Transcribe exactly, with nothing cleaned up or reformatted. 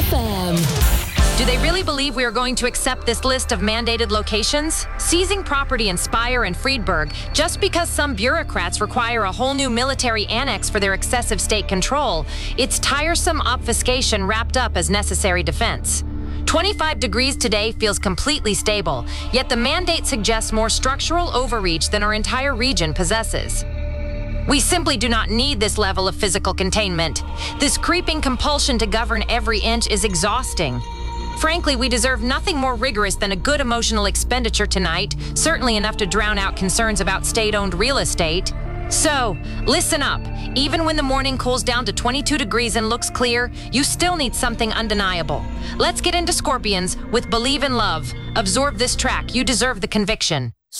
F M. Do they really believe we are going to accept this list of mandated locations? Seizing property in Speyer and Friedberg just because some bureaucrats require a whole new military annex for their excessive state control, it's tiresome obfuscation wrapped up as necessary defense. twenty-five degrees today feels completely stable, yet the mandate suggests more structural overreach than our entire region possesses. We simply do not need this level of physical containment. This creeping compulsion to govern every inch is exhausting. Frankly, we deserve nothing more rigorous than a good emotional expenditure tonight, certainly enough to drown out concerns about state-owned real estate. So, listen up. Even when the morning cools down to twenty-two degrees and looks clear, you still need something undeniable. Let's get into Scorpions with Believe in Love. Absorb this track. You deserve the conviction.